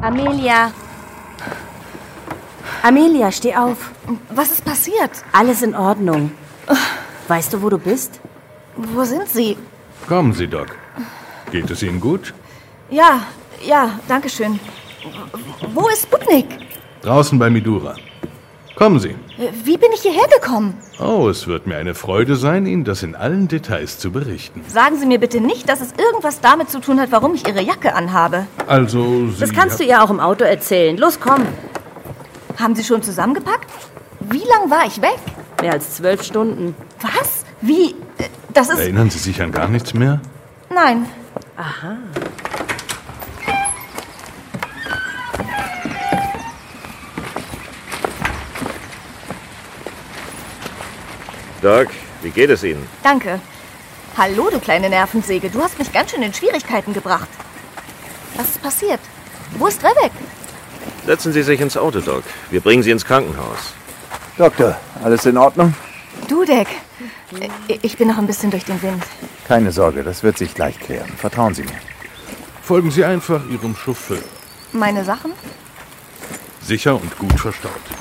Amelia! Amelia, steh auf. Was ist passiert? Alles in Ordnung. Weißt du, wo du bist? Wo sind Sie? Kommen Sie, Doc. Geht es Ihnen gut? Ja, danke schön. Wo ist Sputnik? Draußen bei Midura. Kommen Sie. Wie bin ich hierher gekommen? Oh, es wird mir eine Freude sein, Ihnen das in allen Details zu berichten. Sagen Sie mir bitte nicht, dass es irgendwas damit zu tun hat, warum ich Ihre Jacke anhabe. Also, Sie... Das kannst du ihr auch im Auto erzählen. Los, komm. Haben Sie schon zusammengepackt? Wie lang war ich weg? Mehr als 12 Stunden. Was? Wie? Das ist... Erinnern Sie sich an gar nichts mehr? Nein. Aha. Doc, wie geht es Ihnen? Danke. Hallo, du kleine Nervensäge. Du hast mich ganz schön in Schwierigkeiten gebracht. Was ist passiert? Wo ist Rebek? Setzen Sie sich ins Auto, Doc. Wir bringen Sie ins Krankenhaus. Doktor, alles in Ordnung? Dudek. Ich bin noch ein bisschen durch den Wind. Keine Sorge, das wird sich gleich klären. Vertrauen Sie mir. Folgen Sie einfach Ihrem Chauffeur. Meine Sachen? Sicher und gut verstaut.